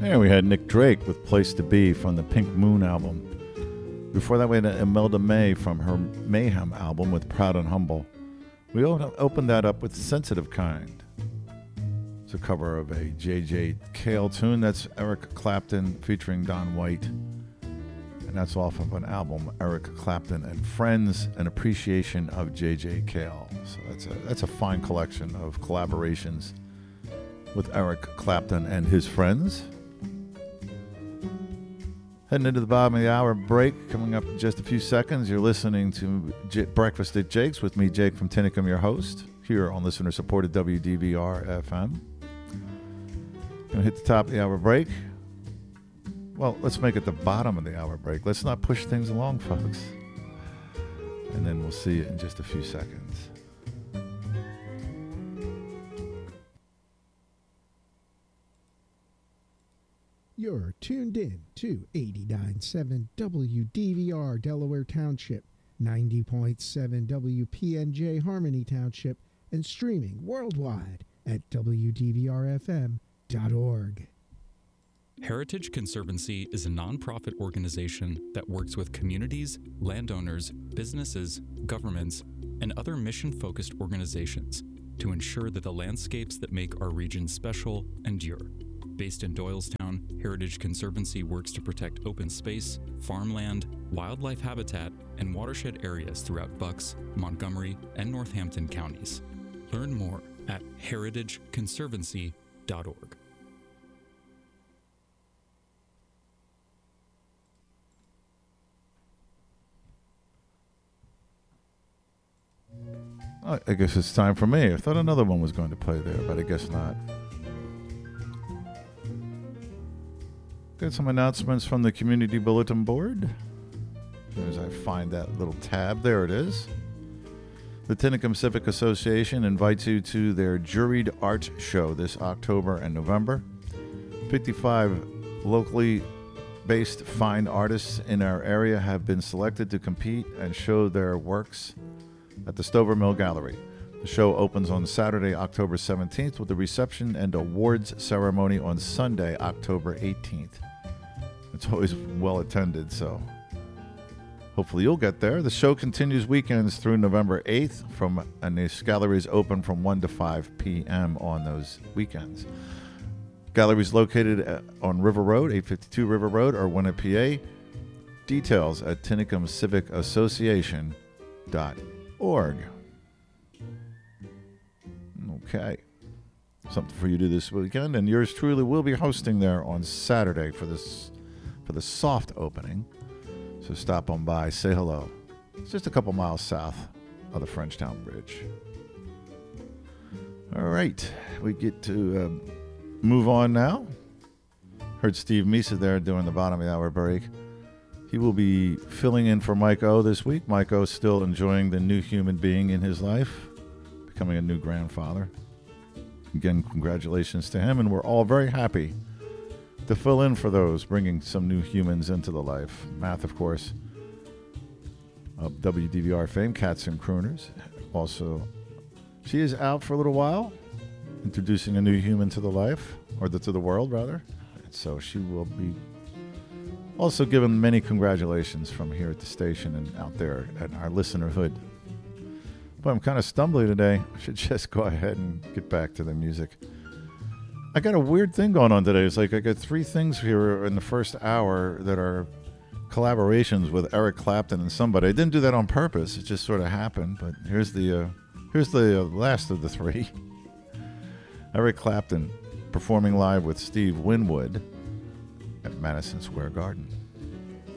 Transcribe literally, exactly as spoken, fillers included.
And we had Nick Drake with Place to Be from the Pink Moon album. Before that, we had Imelda May from her Mayhem album with Proud and Humble. We opened that up with Sensitive Kind. It's a cover of a J J Cale tune. That's Eric Clapton featuring Don White. And that's off of an album, Eric Clapton and Friends, an appreciation of J J Cale. So that's a, that's a fine collection of collaborations with Eric Clapton and his friends. Heading into the bottom of the hour break, coming up in just a few seconds. You're listening to J- Breakfast at Jake's with me, Jake from Tinicum, your host, here on listener-supported W D V R F M. Gonna hit the top of the hour break. Well, let's make it the bottom of the hour break. Let's not push things along, folks. And then we'll see you in just a few seconds. You're tuned in to eighty-nine point seven W D V R Delaware Township, ninety point seven W P N J Harmony Township, and streaming worldwide at W D V R F M dot org. Heritage Conservancy is a nonprofit organization that works with communities, landowners, businesses, governments, and other mission-focused organizations to ensure that the landscapes that make our region special endure. Based in Doylestown, Heritage Conservancy works to protect open space, farmland, wildlife habitat, and watershed areas throughout Bucks, Montgomery, and Northampton counties. Learn more at heritage conservancy dot org. I guess it's time for me. I thought another one was going to play there, but I guess not. Got some announcements from the Community Bulletin Board. As soon as I find that little tab, there it is. The Tinicum Civic Association invites you to their Juried Art Show this October and November. fifty-five locally based fine artists in our area have been selected to compete and show their works at the Stover Mill Gallery. The show opens on Saturday, October seventeenth, with a reception and awards ceremony on Sunday, October eighteenth. It's always well attended, so hopefully you'll get there. The show continues weekends through November eighth, from, and the gallery is open from one to five p.m. on those weekends. Gallery is located on River Road, eight fifty-two River Road, or Winnet, P A. Details at tinicum civic association dot org. Okay. Something for you to do this weekend, and yours truly will be hosting there on Saturday for this for the soft opening. So stop on by, say hello. It's just a couple miles south of the Frenchtown Bridge. All right, we get to uh, move on now. Heard Steve Misa there doing the bottom of the hour break. He will be filling in for Mike O this week. Mike O still enjoying the new human being in his life, becoming a new grandfather. Again, congratulations to him, and we're all very happy to fill in for those, bringing some new humans into the life. Math, of course, of W D V R fame, Cats and Crooners. Also, she is out for a little while, introducing a new human to the life, or the, to the world, rather. And so she will be also given many congratulations from here at the station and out there at our listenerhood. But I'm kind of stumbling today. I should just go ahead and get back to the music. I got a weird thing going on today. It's like I got three things here in the first hour that are collaborations with Eric Clapton and somebody. I didn't do that on purpose. It just sort of happened. But here's the uh, here's the uh, last of the three. Eric Clapton performing live with Steve Winwood at Madison Square Garden.